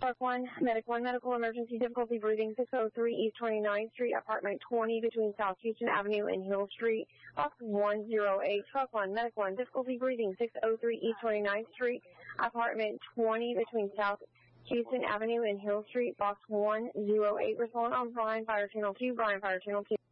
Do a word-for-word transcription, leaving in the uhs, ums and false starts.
Park one, Medic one, medical emergency, difficulty breathing, six oh three East twenty-ninth Street, apartment twenty between South Houston Avenue and Hill Street, box one oh eight. Park one, Medic one, difficulty breathing, six oh three East twenty-ninth Street, apartment twenty between South Houston Avenue and Hill Street, box one oh eight. Respond on Bryan Fire Channel two, Bryan Fire Channel two.